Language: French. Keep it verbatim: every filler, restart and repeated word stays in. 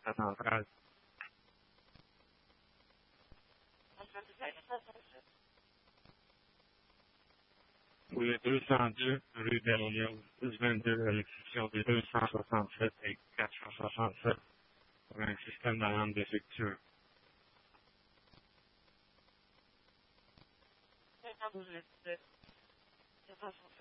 sa centrale. Pour le deux cent deux rue Berlioz, plus vingt-deux à l'exception des deux cent soixante-sept et quatre cent soixante-sept pour un système d'alarme défectueux. cinquante-douze,